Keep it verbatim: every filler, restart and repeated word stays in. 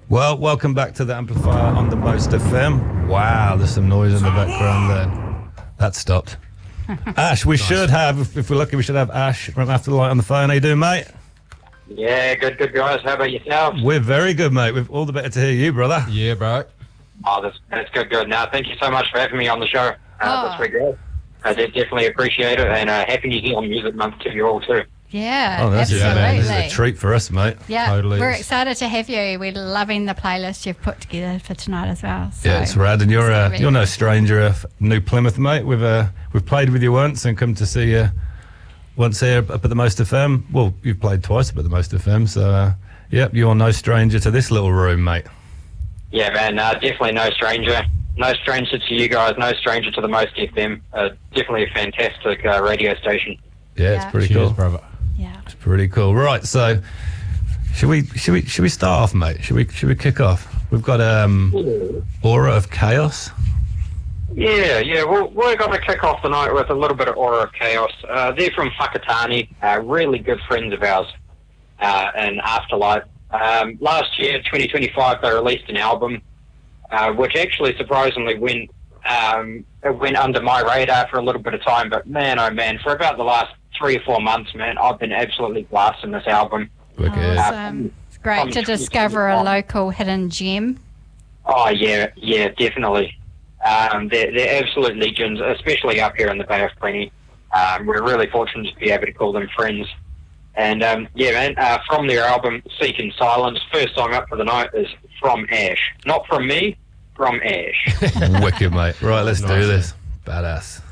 Well, welcome back to the Amplifier on the Most F M. Wow, there's some noise in the background there. That stopped. Ash, we nice. should have, if, if we're lucky, we should have Ash from After the Light on the phone. How you doing, mate? Yeah, good, good, guys. How about yourself? We're very good, mate. We're all the better to hear you, brother. Yeah, bro. Oh, that's, that's good, good. Now, thank you so much for having me on the show. Uh, oh. This week, guys. I did definitely appreciate it, and uh, happy New Zealand Music Month to you all, too. Yeah, oh, that's absolutely. Yeah, this is a treat for us, mate. Yeah, totally. We're excited to have you. We're loving the playlist you've put together for tonight as well. So yeah, it's rad, and you're uh, you're no stranger of New Plymouth, mate. We've uh, we've played with you once and come to see you once here up at the Most F M. Well, you've played twice up at the Most F M, so uh, yep, you're no stranger to this little room, mate. Yeah, man, uh, definitely no stranger. No stranger to you guys. No stranger to the Most F M. Uh, definitely a fantastic uh, radio station. Yeah, yeah. It's pretty Cheers, cool, brother. Yeah, it's pretty cool. Right, so should we should we should we start off, mate? Should we should we kick off? We've got um, Aura of Chaos. Yeah, yeah. We're, we're going to kick off the night with a little bit of Aura of Chaos. Uh, they're from Whakatane, uh, really good friends of ours uh, in Afterlight. Um, last year, twenty twenty-five, they released an album, uh, which actually surprisingly went um, it went under my radar for a little bit of time. But man, oh man, for about the last three or four months, man, I've been absolutely blasting this album. Oh, awesome. It's great to discover a local hidden gem. Oh, yeah, yeah, definitely. Um, they're, they're absolute legends, especially up here in the Bay of Plenty. Um, we're really fortunate to be able to call them friends. And, um, yeah, man, uh, from their album, Seek in Silence, first song up for the night is From Ash. Not from me, from Ash. Wicked, mate. Right, let's nice. do this. Badass.